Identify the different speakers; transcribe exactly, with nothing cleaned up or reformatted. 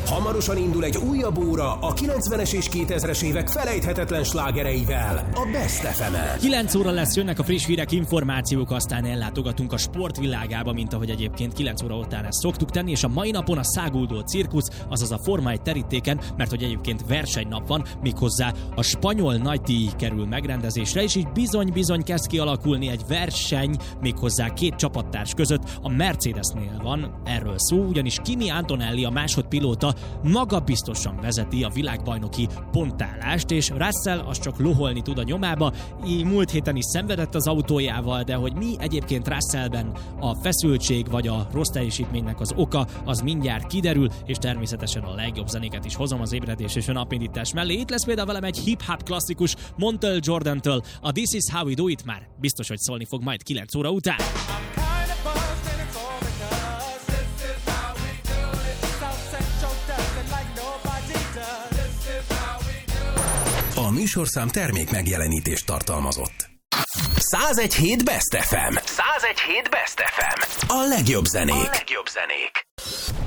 Speaker 1: Hamarosan indul egy újabb óra a kilencvenes és kétezres évek felejthetetlen slágereivel, a Best ef emen.
Speaker 2: kilenc óra lesz, jönnek a friss hírek, információk, aztán ellátogatunk a sportvilágába, mint ahogy egyébként kilenc óra után ezt szoktuk tenni, és a mai napon a száguldó cirkusz, azaz a Forma egy terítéken, mert hogy egyébként versenynap van, méghozzá a spanyol nagydíj kerül megrendezésre, és így bizony-bizony kezd kialakulni egy verseny, méghozzá két csapattárs között. A Mercedesnél van erről szó, ugyanis Kimi Antonelli, a másodpilóta, maga biztosan vezeti a világbajnoki pontállást, és Russell az csak loholni tud a nyomába. Így múlt héten is szenvedett az autójával, de hogy mi egyébként Russellben a feszültség vagy a rossz teljesítménynek az oka, az mindjárt kiderül, és természetesen a legjobb zenéket is hozom az ébredés és a napindítás mellé. Itt lesz például velem egy hip-hop klasszikus Montel Jordan-től, a This Is How We Do It, már biztos, hogy szólni fog majd kilenc óra után.
Speaker 1: A műsorszám termék megjelenítést tartalmazott. százegy hét Best ef em. százegy hét Best ef em. A legjobb zenék. A legjobb zenék.